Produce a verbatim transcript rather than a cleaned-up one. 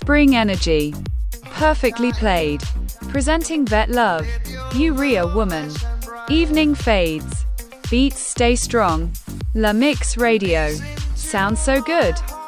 Spring energy. Perfectly played. Presenting Vet Love. Urea Woman. Evening fades. Beats stay strong. La Mix Radio. Sounds so good.